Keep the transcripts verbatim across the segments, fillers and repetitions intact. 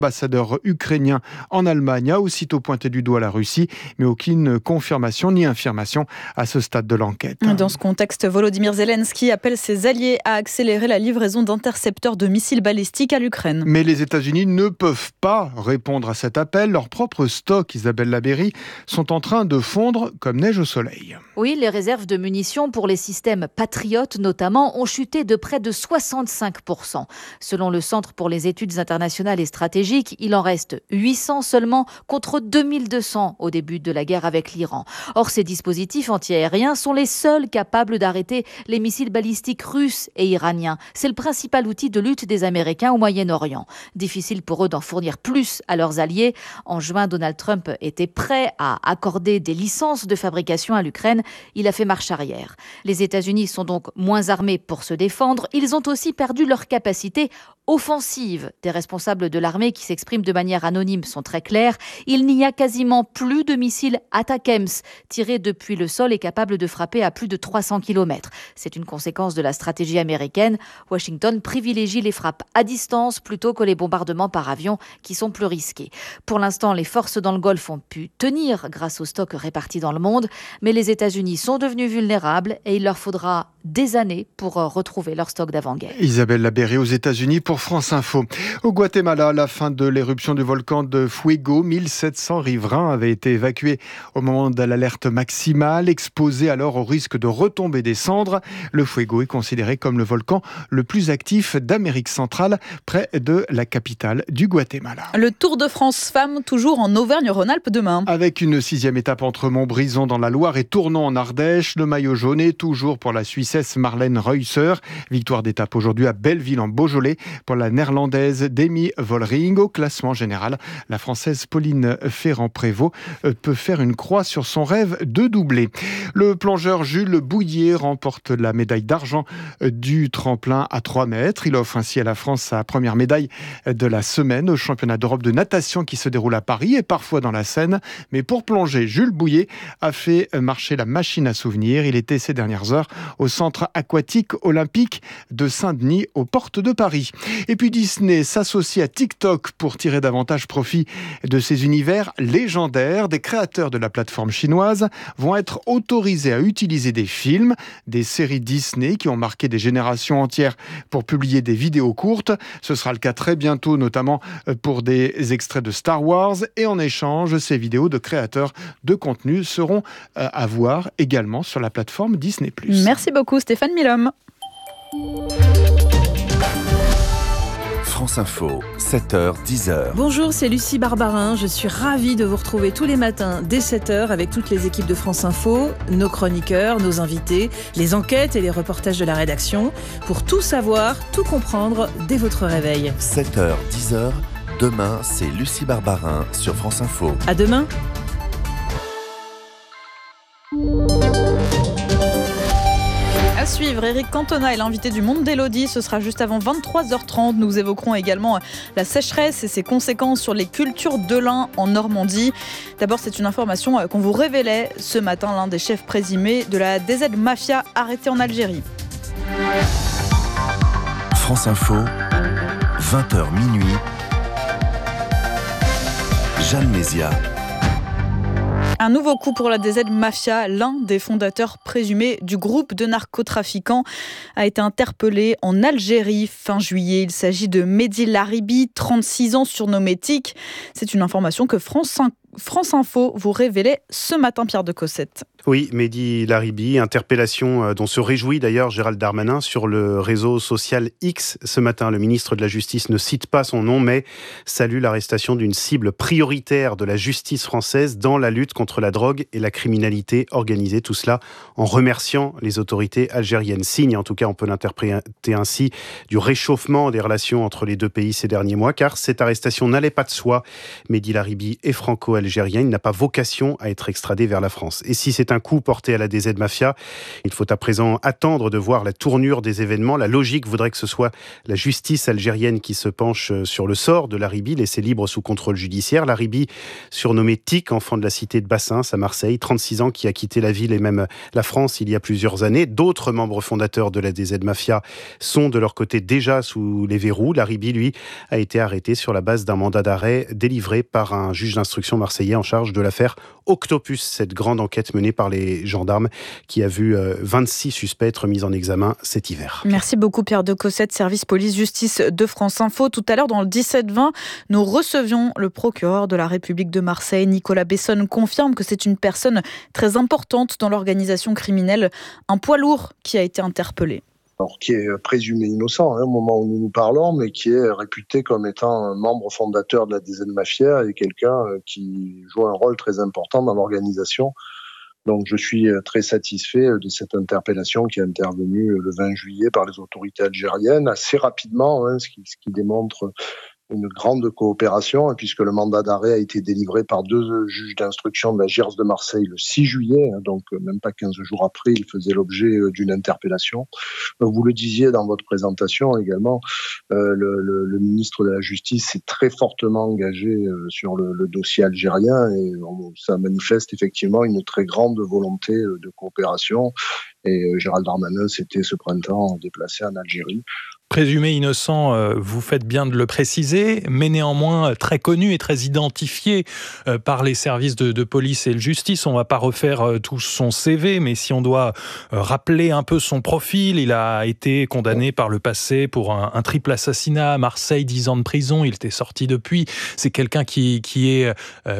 L'ambassadeur ukrainien en Allemagne a aussitôt pointé du doigt la Russie, mais aucune confirmation ni infirmation à ce stade de l'enquête. Dans ce contexte, Volodymyr Zelensky appelle ses alliés à accélérer la livraison d'intercepteurs de missiles balistiques à l'Ukraine. Mais les États-Unis ne peuvent pas répondre à cet appel. Leurs propres stocks, Isabelle Labéry, sont en train de fondre comme neige au soleil. Oui, les réserves de munitions pour les systèmes Patriot notamment ont chuté de près de soixante-cinq pour cent. Selon le Centre pour les études internationales et stratégiques, il en reste huit cents seulement contre deux mille deux cents au début de la guerre avec l'Iran. Or, ces dispositifs antiaériens sont les seuls capables d'arrêter les missiles balistiques russes et iraniens. C'est le principal outil de lutte des Américains au Moyen-Orient. Difficile pour eux d'en fournir plus à leurs alliés. En juin, Donald Trump était prêt à accorder des licences de fabrication à l'Ukraine. Il a fait marche arrière. Les États-Unis sont donc moins armés pour se défendre. Ils ont aussi perdu leur capacité offensive. Des responsables de l'armée qui s'expriment de manière anonyme sont très clairs. Il n'y a quasiment plus de missiles ATACMS tirés depuis le sol et capables de frapper à plus de trois cents kilomètres. C'est une conséquence de la stratégie américaine. Washington privilégie les frappes à distance plutôt que les bombardements par avion qui sont plus risqués. Pour l'instant, les forces dans le Golfe ont pu tenir grâce aux stocks répartis dans le monde, mais les États-Unis sont devenus vulnérables et il leur faudra des années pour retrouver leur stock d'avant-guerre. Isabelle Labéry aux États-Unis pour France Info. Au Guatemala, la fin de l'éruption du volcan de Fuego, mille sept cents riverains avaient été évacués au moment de l'alerte maximale, exposés alors au risque de retomber des cendres. Le Fuego est considéré comme le volcan le plus actif d'Amérique centrale, près de la capitale du Guatemala. Le Tour de France femmes, toujours en Auvergne-Rhône-Alpes demain. Avec une sixième étape entre Montbrison dans la Loire et Tournon en Ardèche, le maillot jaune est toujours pour la Suissesse Marlène Reusser. Victoire d'étape aujourd'hui à Belleville en Beaujolais pour la néerlandaise Demi Vollering. Au classement général, la française Pauline Ferrand-Prévot peut faire une croix sur son rêve de doubler. Le plongeur Jules Bouillet remporte la médaille d'argent du tremplin à trois mètres. Il offre ainsi à la France sa première médaille de la semaine au championnat d'Europe de natation qui se déroule à Paris et parfois dans la Seine. Mais pour plonger, Jules Bouillet a fait marcher la machine à souvenirs. Il était ces dernières heures au centre aquatique olympique de Saint-Denis aux portes de Paris. Et puis Disney s'associe à TikTok pour tirer davantage profit de ces univers légendaires. Des créateurs de la plateforme chinoise vont être autorisés à utiliser des films, des séries Disney qui ont marqué des générations entières pour publier des vidéos courtes. Ce sera le cas très bientôt, notamment pour des extraits de Star Wars. Et en échange, ces vidéos de créateurs de contenu seront à voir également sur la plateforme Disney plus. Merci beaucoup Stéphane Milhomme. France Info, sept heures dix heures. Bonjour, c'est Lucie Barbarin. Je suis ravie de vous retrouver tous les matins dès sept heures avec toutes les équipes de France Info, nos chroniqueurs, nos invités, les enquêtes et les reportages de la rédaction pour tout savoir, tout comprendre dès votre réveil. sept heures dix heures. Demain, c'est Lucie Barbarin sur France Info. À demain. À suivre, Éric Cantona est l'invité du Monde d'Élodie. Ce sera juste avant vingt-trois heures trente. Nous évoquerons également la sécheresse et ses conséquences sur les cultures de lin en Normandie. D'abord, c'est une information qu'on vous révélait ce matin. L'un des chefs présumés de la D Z Mafia arrêté en Algérie. France Info, vingt heures minuit. Jeanne Mézia. Un nouveau coup pour la D Z Mafia. L'un des fondateurs présumés du groupe de narcotrafiquants a été interpellé en Algérie fin juillet. Il s'agit de Mehdi Laribi, trente-six ans, surnommé Tic. C'est une information que France France Info vous révélait ce matin, Pierre de Cossette. Oui, Mehdi Laribi, interpellation dont se réjouit d'ailleurs Gérald Darmanin sur le réseau social X ce matin. Le ministre de la Justice ne cite pas son nom, mais salue l'arrestation d'une cible prioritaire de la justice française dans la lutte contre la drogue et la criminalité organisée. Tout cela en remerciant les autorités algériennes. Signe, en tout cas on peut l'interpréter ainsi, du réchauffement des relations entre les deux pays ces derniers mois, car cette arrestation n'allait pas de soi. Mehdi Laribi est franco-algérien. algérien. Il n'a pas vocation à être extradé vers la France. Et si c'est un coup porté à la D Z Mafia, il faut à présent attendre de voir la tournure des événements. La logique voudrait que ce soit la justice algérienne qui se penche sur le sort de Laribi, laissé libre sous contrôle judiciaire. Laribi, surnommé Tic, enfant de la cité de Bassins à Marseille, trente-six ans, qui a quitté la ville et même la France il y a plusieurs années. D'autres membres fondateurs de la D Z Mafia sont de leur côté déjà sous les verrous. Laribi, lui, a été arrêté sur la base d'un mandat d'arrêt délivré par un juge d'instruction marseillais en charge de l'affaire Octopus, cette grande enquête menée par les gendarmes qui a vu vingt-six suspects être mis en examen cet hiver. Merci beaucoup Pierre de Cossette, service police-justice de France Info. Tout à l'heure, dans le dix-sept vingt, nous recevions le procureur de la République de Marseille. Nicolas Bessonne confirme que c'est une personne très importante dans l'organisation criminelle, un poids lourd qui a été interpellé. Alors, qui est présumé innocent hein, au moment où nous nous parlons, mais qui est réputé comme étant un membre fondateur de la D Z Mafia et quelqu'un qui joue un rôle très important dans l'organisation. Donc je suis très satisfait de cette interpellation qui est intervenue le vingt juillet par les autorités algériennes, assez rapidement, hein, ce qui, ce qui démontre une grande coopération, puisque le mandat d'arrêt a été délivré par deux juges d'instruction de la J I R S de Marseille le six juillet, donc même pas quinze jours après, il faisait l'objet d'une interpellation. Vous le disiez dans votre présentation également, euh, le, le, le ministre de la Justice s'est très fortement engagé sur le, le dossier algérien et on, ça manifeste effectivement une très grande volonté de coopération. Et Gérald Darmanin s'était ce printemps déplacé en Algérie. Présumé innocent, vous faites bien de le préciser, mais néanmoins très connu et très identifié par les services de, de police et de justice. On ne va pas refaire tout son C V, mais si on doit rappeler un peu son profil, il a été condamné par le passé pour un, un triple assassinat à Marseille, dix ans de prison, il était sorti depuis. C'est quelqu'un qui, qui est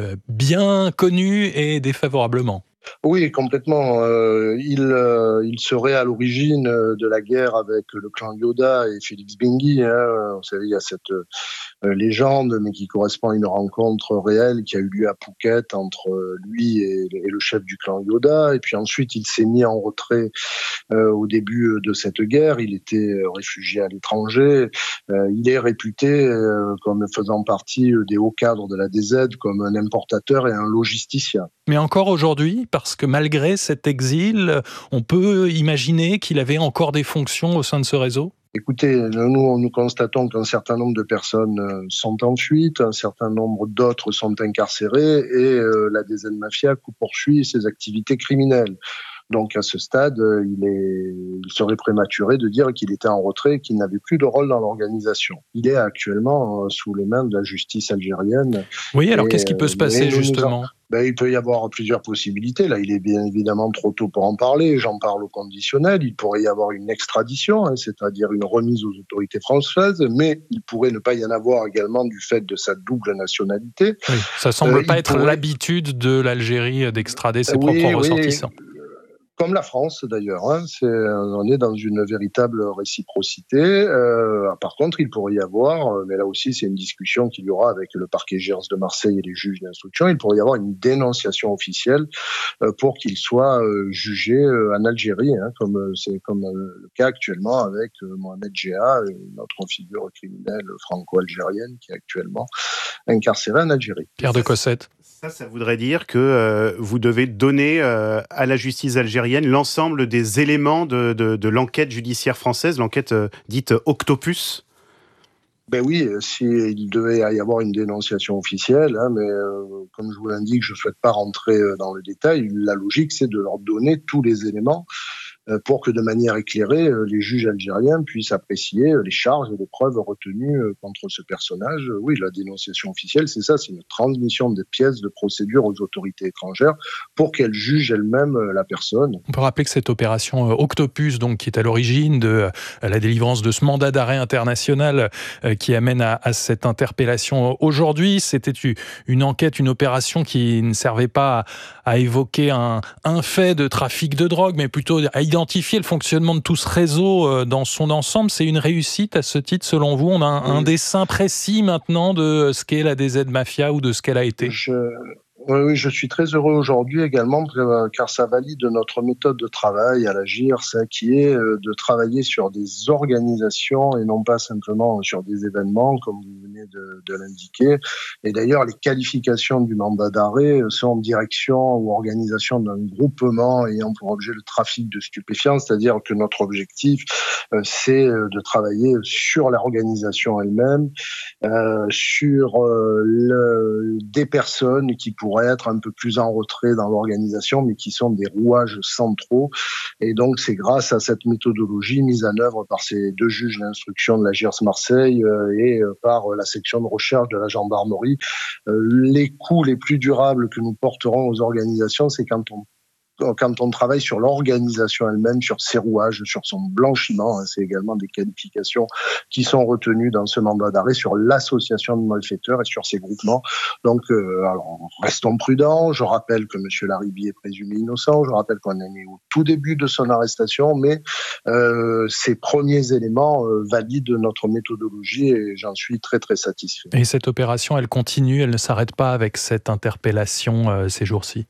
bien connu et défavorablement. Oui, complètement. Euh, il, euh, il serait à l'origine de la guerre avec le clan Yoda et Félix Bengui. Hein. Vous savez, il y a cette euh, légende, mais qui correspond à une rencontre réelle qui a eu lieu à Phuket entre lui et, et le chef du clan Yoda. Et puis ensuite, il s'est mis en retrait euh, au début de cette guerre. Il était réfugié à l'étranger. Euh, il est réputé euh, comme faisant partie des hauts cadres de la D Z, comme un importateur et un logisticien. Mais encore aujourd'hui, parce que malgré cet exil, on peut imaginer qu'il avait encore des fonctions au sein de ce réseau ? Écoutez, nous, nous constatons qu'un certain nombre de personnes sont en fuite, un certain nombre d'autres sont incarcérées et euh, la D Z Mafia poursuit ses activités criminelles. Donc à ce stade, il, est, il serait prématuré de dire qu'il était en retrait et qu'il n'avait plus de rôle dans l'organisation. Il est actuellement sous les mains de la justice algérienne. Oui, alors et, qu'est-ce qui peut se passer justement ? Ben, il peut y avoir plusieurs possibilités. Là, il est bien évidemment trop tôt pour en parler. J'en parle au conditionnel. Il pourrait y avoir une extradition, hein, c'est-à-dire une remise aux autorités françaises, mais il pourrait ne pas y en avoir également du fait de sa double nationalité. Oui, ça semble euh, pas être pourrait... l'habitude de l'Algérie d'extrader ses oui, propres oui, ressortissants. Comme la France d'ailleurs, hein, c'est, on est dans une véritable réciprocité. Euh, par contre, il pourrait y avoir, mais là aussi c'est une discussion qu'il y aura avec le parquet J I R S de Marseille et les juges d'instruction, il pourrait y avoir une dénonciation officielle euh, pour qu'il soit euh, jugé euh, en Algérie, hein, comme c'est comme euh, le cas actuellement avec euh, Mohamed Jeha, une autre figure criminelle franco-algérienne qui est actuellement incarcérée en Algérie. Pierre de Cossette. Ça, ça voudrait dire que euh, vous devez donner euh, à la justice algérienne l'ensemble des éléments de, de, de l'enquête judiciaire française, l'enquête euh, dite Octopus. Ben oui, s'il devait y avoir une dénonciation officielle, hein, mais euh, comme je vous l'indique, je ne souhaite pas rentrer dans le détail. La logique, c'est de leur donner tous les éléments pour que de manière éclairée, les juges algériens puissent apprécier les charges et les preuves retenues contre ce personnage. Oui, la dénonciation officielle, c'est ça, c'est une transmission des pièces de procédure aux autorités étrangères pour qu'elles jugent elles-mêmes la personne. On peut rappeler que cette opération Octopus, donc, qui est à l'origine de la délivrance de ce mandat d'arrêt international qui amène à, à cette interpellation aujourd'hui, c'était une enquête, une opération qui ne servait pas à, à évoquer un, un fait de trafic de drogue, mais plutôt à identifier le fonctionnement de tout ce réseau dans son ensemble. C'est une réussite à ce titre, selon vous? On a un, oui. un dessin précis maintenant de ce qu'est la D Z Mafia ou de ce qu'elle a été? Je... Oui, oui, je suis très heureux aujourd'hui également car ça valide notre méthode de travail à l'Agir, ça qui est de travailler sur des organisations et non pas simplement sur des événements comme vous venez de, de l'indiquer. Et d'ailleurs, les qualifications du mandat d'arrêt sont en direction ou organisation d'un groupement ayant pour objet le trafic de stupéfiants, c'est-à-dire que notre objectif, c'est de travailler sur l'organisation elle-même, euh, sur euh, le, des personnes qui pourraient être un peu plus en retrait dans l'organisation, mais qui sont des rouages centraux. Et donc, c'est grâce à cette méthodologie mise en œuvre par ces deux juges d'instruction de la G I R S Marseille euh, et euh, par la section de recherche de la gendarmerie. Euh, les coûts les plus durables que nous porterons aux organisations, c'est quand on quand on travaille sur l'organisation elle-même, sur ses rouages, sur son blanchiment, hein, c'est également des qualifications qui sont retenues dans ce mandat d'arrêt, sur l'association de malfaiteurs et sur ses groupements. Donc, euh, alors, restons prudents. Je rappelle que M. Laribi est présumé innocent. Je rappelle qu'on est au tout début de son arrestation, mais euh, ces premiers éléments euh, valident notre méthodologie et j'en suis très, très satisfait. Et cette opération, elle continue, elle ne s'arrête pas avec cette interpellation euh, ces jours-ci?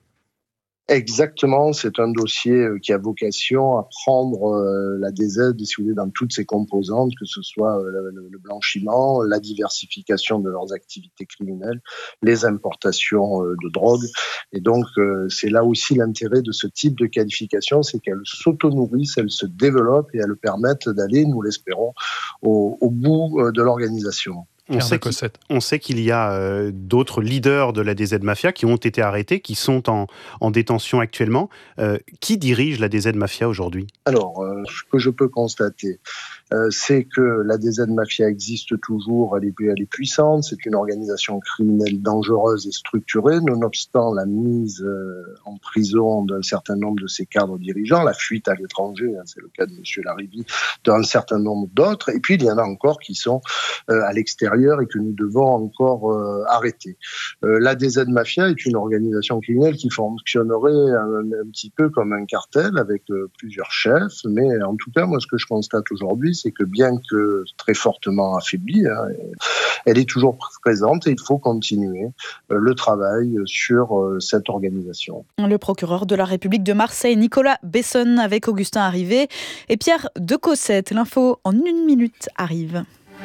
Exactement, c'est un dossier qui a vocation à prendre la D Z, si vous voulez, dans toutes ses composantes, que ce soit le blanchiment, la diversification de leurs activités criminelles, les importations de drogue. Et donc, c'est là aussi l'intérêt de ce type de qualification, c'est qu'elles s'auto-nourrissent, elles se développent et elles permettent d'aller, nous l'espérons, au, au bout de l'organisation. On sait, on sait qu'il y a euh, d'autres leaders de la D Z Mafia qui ont été arrêtés, qui sont en, en détention actuellement. Euh, qui dirige la D Z Mafia aujourd'hui ? Alors, euh, ce que je peux constater, euh, c'est que la D Z Mafia existe toujours, elle est, elle est puissante, c'est une organisation criminelle dangereuse et structurée, nonobstant la mise euh, en prison d'un certain nombre de ses cadres dirigeants, la fuite à l'étranger, hein, c'est le cas de M. Laribi, d'un certain nombre d'autres, et puis il y en a encore qui sont euh, à l'extérieur et que nous devons encore euh, arrêter. Euh, la D Z Mafia est une organisation criminelle qui fonctionnerait un, un petit peu comme un cartel avec euh, plusieurs chefs, mais en tout cas, moi, ce que je constate aujourd'hui, c'est que bien que très fortement affaiblie, hein, elle est toujours présente et il faut continuer euh, le travail sur euh, cette organisation. Le procureur de la République de Marseille, Nicolas Besson, avec Augustin Arrivé et Pierre de Cossette. L'info en une minute arrive.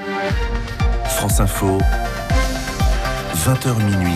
France Info, vingt heures minuit.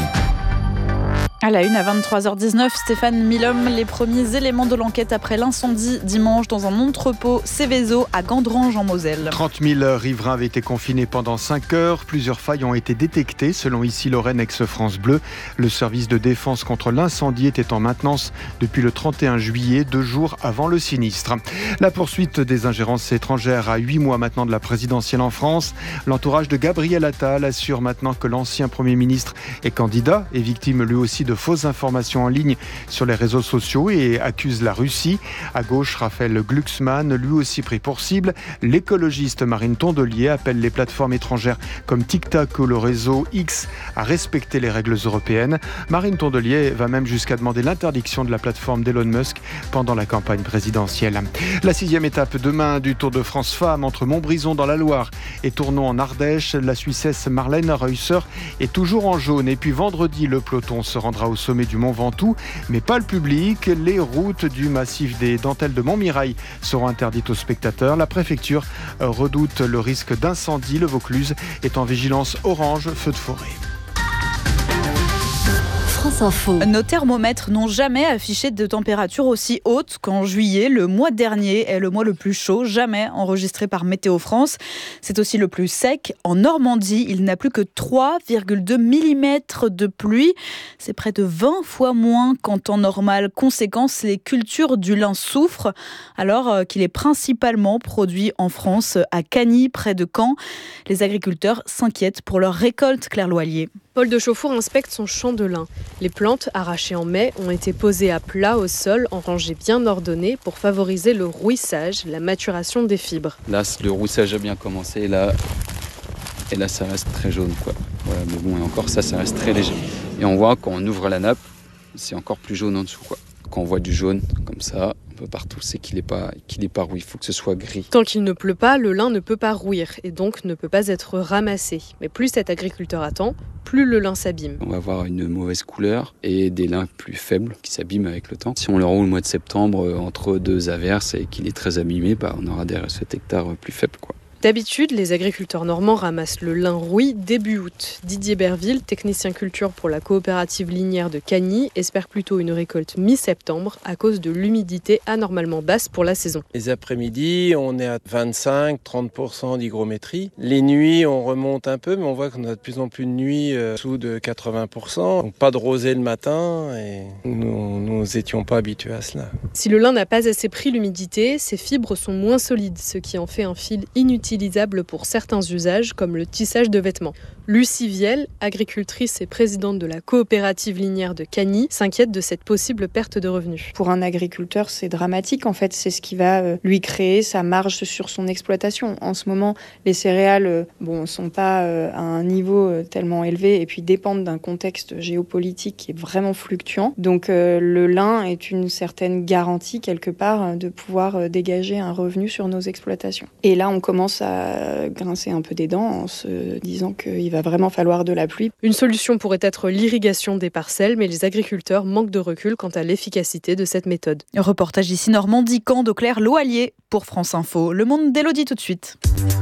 À la une, à vingt-trois heures dix-neuf, Stéphane Milhomme, les premiers éléments de l'enquête après l'incendie dimanche dans un entrepôt Céveso à Gandrange en Moselle. trente mille riverains avaient été confinés pendant cinq heures. Plusieurs failles ont été détectées, selon ici Lorraine ex-France Bleu. Le service de défense contre l'incendie était en maintenance depuis le trente et un juillet, deux jours avant le sinistre. La poursuite des ingérences étrangères à huit mois maintenant de la présidentielle en France. L'entourage de Gabriel Attal assure maintenant que l'ancien Premier ministre est candidat et victime lui aussi de de fausses informations en ligne sur les réseaux sociaux et accuse la Russie. À gauche, Raphaël Glucksmann, lui aussi pris pour cible. L'écologiste Marine Tondelier appelle les plateformes étrangères comme TikTok ou le réseau X à respecter les règles européennes. Marine Tondelier va même jusqu'à demander l'interdiction de la plateforme d'Elon Musk pendant la campagne présidentielle. La sixième étape demain du Tour de France Femmes entre Montbrison dans la Loire et Tournon en Ardèche. La Suissesse Marlène Reusser est toujours en jaune. Et puis vendredi, le peloton se rendra au sommet du Mont Ventoux, mais pas le public. Les routes du massif des Dentelles de Montmirail seront interdites aux spectateurs. La préfecture redoute le risque d'incendie. Le Vaucluse est en vigilance orange, feu de forêt. France Info. Nos thermomètres n'ont jamais affiché de température aussi haute qu'en juillet. Le mois dernier est le mois le plus chaud jamais enregistré par Météo France. C'est aussi le plus sec. En Normandie, il n'a plus que trois virgule deux millimètres de pluie. C'est près de vingt fois moins qu'en temps normal. Conséquence, les cultures du lin souffrent alors qu'il est principalement produit en France, à Cagny, près de Caen. Les agriculteurs s'inquiètent pour leur récolte, Claire Loillier. Paul de Chauffour inspecte son champ de lin. Les plantes, arrachées en mai, ont été posées à plat au sol, en rangées bien ordonnées pour favoriser le rouissage, la maturation des fibres. Là, le rouissage a bien commencé, là, et là, ça reste très jaune, quoi. Ouais, mais bon, et encore ça, ça reste très léger. Et on voit quand on ouvre la nappe, c'est encore plus jaune en dessous, quoi. Quand on voit du jaune comme ça, un peu partout, c'est qu'il n'est pas, qu'il n'est pas rouillé. Il faut que ce soit gris. Tant qu'il ne pleut pas, le lin ne peut pas rouir et donc ne peut pas être ramassé. Mais plus cet agriculteur attend, plus le lin s'abîme. On va avoir une mauvaise couleur et des lins plus faibles qui s'abîment avec le temps. Si on le roule au mois de septembre entre deux averses et qu'il est très abîmé, bah, on aura des récoltes hectares plus faibles, quoi. D'habitude, les agriculteurs normands ramassent le lin rouille début août. Didier Berville, technicien culture pour la coopérative linière de Cagny, espère plutôt une récolte mi-septembre à cause de l'humidité anormalement basse pour la saison. Les après-midi, on est à vingt-cinq à trente pour cent d'hygrométrie. Les nuits, on remonte un peu, mais on voit qu'on a de plus en plus de nuits euh, sous de quatre-vingts pour cent. Donc pas de rosée le matin et nous n'étions pas habitués à cela. Si le lin n'a pas assez pris l'humidité, ses fibres sont moins solides, ce qui en fait un fil inutile utilisable pour certains usages comme le tissage de vêtements. Lucie Viel, agricultrice et présidente de la coopérative linière de Cagny, s'inquiète de cette possible perte de revenus. Pour un agriculteur, c'est dramatique. En fait, c'est ce qui va lui créer sa marge sur son exploitation. En ce moment, les céréales bon, sont pas à un niveau tellement élevé et puis dépendent d'un contexte géopolitique qui est vraiment fluctuant. Donc le lin est une certaine garantie quelque part de pouvoir dégager un revenu sur nos exploitations. Et là, on commence à grincer un peu des dents en se disant qu'il va vraiment falloir de la pluie. Une solution pourrait être l'irrigation des parcelles, mais les agriculteurs manquent de recul quant à l'efficacité de cette méthode. Reportage ici Normandie, Caen de Claire Loallier pour France Info. Le monde d'Élodie tout de suite.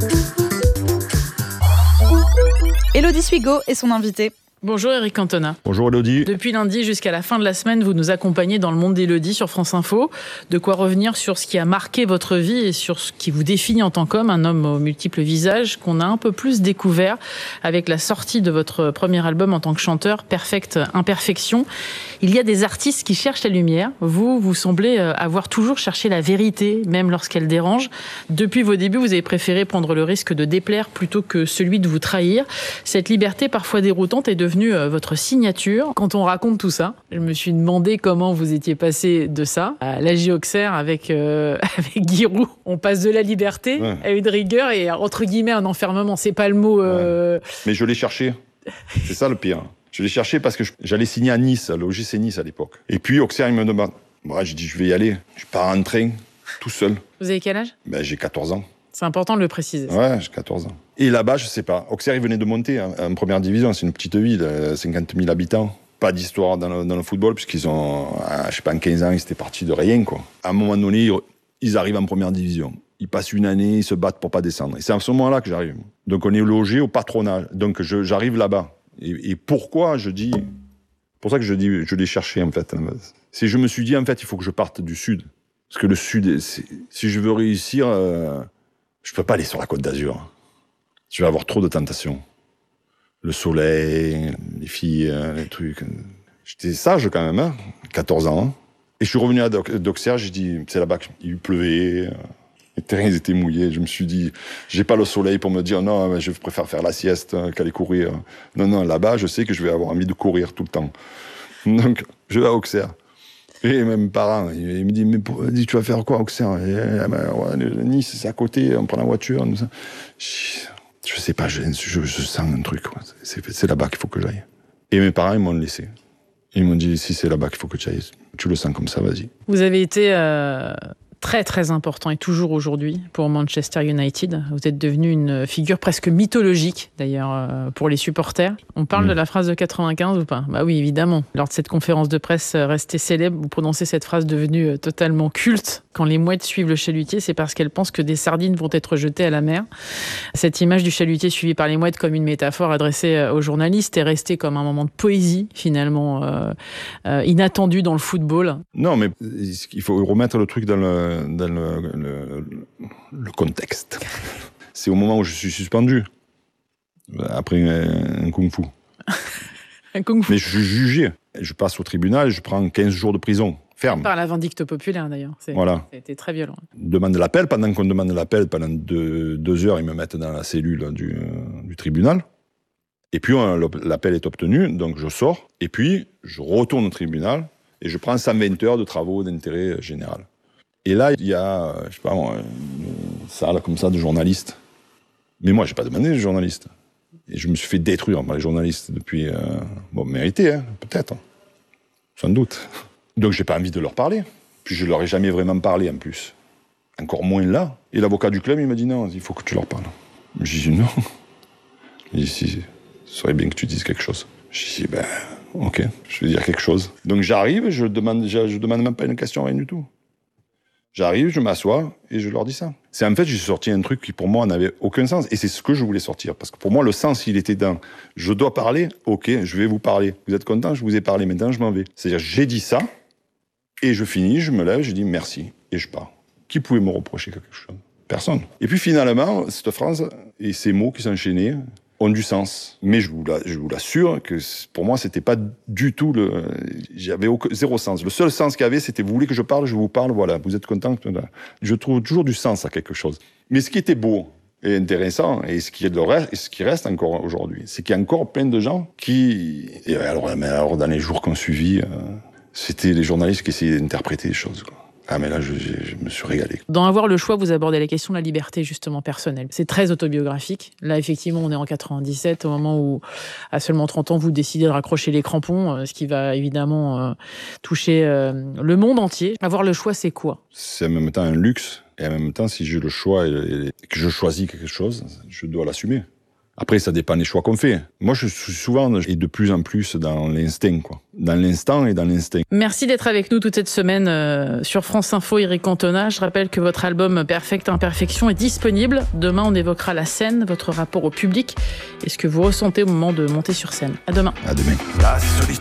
Élodie Suigo est son invitée. Bonjour Eric Cantona. Bonjour Élodie. Depuis lundi jusqu'à la fin de la semaine, vous nous accompagnez dans le monde d'Élodie sur France Info. De quoi revenir sur ce qui a marqué votre vie et sur ce qui vous définit en tant qu'homme, un homme aux multiples visages qu'on a un peu plus découvert avec la sortie de votre premier album en tant que chanteur, Perfect Imperfection. Il y a des artistes qui cherchent la lumière. Vous, vous semblez avoir toujours cherché la vérité, même lorsqu'elle dérange. Depuis vos débuts, vous avez préféré prendre le risque de déplaire plutôt que celui de vous trahir. Cette liberté parfois déroutante est devenue votre signature. Quand on raconte tout ça, je me suis demandé comment vous étiez passé de ça à l'A J Auxerre avec, euh, avec Giroud. On passe de la liberté ouais. à une rigueur et entre guillemets un enfermement. C'est pas le mot... Euh... Ouais. Mais je l'ai cherché. C'est ça le pire. Je l'ai cherché parce que j'allais signer à Nice, à l'O G C Nice à l'époque. Et puis Auxerre, il me demande. Moi, je dis, je vais y aller. Je pars en train, tout seul. Vous avez quel âge ? Ben, j'ai quatorze ans. C'est important de le préciser. Ouais, j'ai quatorze ans. Et là-bas, je sais pas. Auxerre, il venait de monter hein, en première division. C'est une petite ville, cinquante mille habitants. Pas d'histoire dans le, dans le football, puisqu'ils ont, je sais pas, en quinze ans, ils étaient partis de rien, quoi. À un moment donné, ils, ils arrivent en première division. Ils passent une année, ils se battent pour pas descendre. Et c'est à ce moment-là que j'arrive. Donc, on est logé au patronat. Donc, je, j'arrive là-bas. Et, et pourquoi je dis... C'est pour ça que je dis, je l'ai cherché, en fait. C'est je me suis dit, en fait, il faut que je parte du Sud. Parce que le Sud, c'est, si je veux réussir... Euh, je peux pas aller sur la Côte d'Azur. Je vais avoir trop de tentations. Le soleil, les filles, les trucs. J'étais sage quand même, hein, quatorze ans. Hein. Et je suis revenu à d'Auxerre, j'ai dit, c'est là-bas qu'il pleuvait, les terrains étaient mouillés. Je me suis dit, j'ai pas le soleil pour me dire, non, je préfère faire la sieste qu'aller courir. Non, non, là-bas, je sais que je vais avoir envie de courir tout le temps. Donc, je vais à Auxerre. Et mes parents, ils me disent, mais pour, dis, tu vas faire quoi, Auxerre ? Et, ben, ouais, Nice, c'est à côté, on prend la voiture. Je, je sais pas, je, je, je sens un truc. C'est, c'est là-bas qu'il faut que j'aille. Et mes parents, ils m'ont laissé. Ils m'ont dit, si c'est là-bas qu'il faut que tu ailles, tu le sens comme ça, vas-y. Vous avez été euh, très, très important, et toujours aujourd'hui, pour Manchester United. Vous êtes devenu une figure presque mythologique, d'ailleurs, euh, pour les supporters. On parle mmh. de la phrase de quatre-vingt-quinze ou pas ? Bah oui, évidemment. Lors de cette conférence de presse restée célèbre, vous prononcez cette phrase devenue totalement culte. Quand les mouettes suivent le chalutier, c'est parce qu'elles pensent que des sardines vont être jetées à la mer. Cette image du chalutier suivi par les mouettes comme une métaphore adressée aux journalistes est restée comme un moment de poésie, finalement, euh, euh, inattendu dans le football. Non, mais il faut remettre le truc dans le, dans le, le, le contexte. C'est au moment où je suis suspendu. Après un, un kung-fu. un kung-fu. Mais je suis jugé. Je passe au tribunal et je prends quinze jours de prison. Ferme. Par la vindicte populaire, d'ailleurs. C'est, voilà. C'était très violent. On demande l'appel. Pendant qu'on demande l'appel, pendant deux, deux heures, ils me mettent dans la cellule du, euh, du tribunal. Et puis, on, l'appel est obtenu, donc je sors. Et puis, je retourne au tribunal et je prends cent vingt heures de travaux d'intérêt général. Et là, il y a, je sais pas, une salle comme ça de journalistes. Mais moi, j'ai pas demandé de journalistes. Et je me suis fait détruire par les journalistes depuis... Euh, bon, mérité, hein, peut-être. Sans doute. Donc j'ai pas envie de leur parler. Puis je leur ai jamais vraiment parlé en plus. Encore moins là. Et l'avocat du club, il m'a dit non, il faut que tu leur parles. J'ai dit non. Il dit si, ce serait bien que tu dises quelque chose. J'ai dit ben, ok, je vais dire quelque chose. Donc j'arrive, je demande, je, je demande même pas une question, rien du tout. J'arrive, je m'assois et je leur dis ça. C'est en fait, j'ai sorti un truc qui pour moi n'avait aucun sens. Et c'est ce que je voulais sortir. Parce que pour moi, le sens, il était dans je dois parler, ok, je vais vous parler. Vous êtes content, je vous ai parlé, maintenant je m'en vais. C'est-à-dire, j'ai dit ça et je finis, je me lève, je dis merci et je pars. Qui pouvait me reprocher quelque chose? Personne. Et puis finalement, cette phrase et ces mots qui s'enchaînaient ont du sens. Mais je vous, la, je vous l'assure que pour moi, c'était pas du tout le... J'avais aucun, zéro sens. Le seul sens qu'il y avait, c'était vous voulez que je parle, je vous parle, voilà, vous êtes content. Je trouve toujours du sens à quelque chose. Mais ce qui était beau et intéressant, et ce qui, est de reste, et ce qui reste encore aujourd'hui, c'est qu'il y a encore plein de gens qui... Et alors, mais alors dans les jours qu'on suivit, euh, c'était les journalistes qui essayaient d'interpréter les choses, quoi. Ah mais là, je, je, je me suis régalé. Dans Avoir le choix, vous abordez la question de la liberté, justement, personnelle. C'est très autobiographique. Là, effectivement, on est en quatre-vingt-dix-sept, au moment où, à seulement trente ans, vous décidez de raccrocher les crampons, ce qui va évidemment euh, toucher euh, le monde entier. Avoir le choix, c'est quoi? C'est en même temps un luxe, et en même temps, si j'ai le choix et, et que je choisis quelque chose, je dois l'assumer. Après, ça dépend des choix qu'on fait. Moi, je suis souvent et de plus en plus dans l'instinct, quoi. Dans l'instant et dans l'instinct. Merci d'être avec nous toute cette semaine euh, sur France Info, Eric Cantona. Je rappelle que votre album Perfecte Imperfection est disponible. Demain, on évoquera la scène, votre rapport au public et ce que vous ressentez au moment de monter sur scène. À demain. À demain.